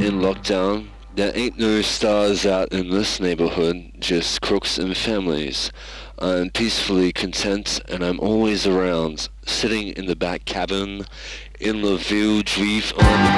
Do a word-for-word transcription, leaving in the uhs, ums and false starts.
in lockdown. There ain't no stars out in this neighborhood, just crooks and families. I'm peacefully content and I'm always around, sitting in the back cabin in the village reef on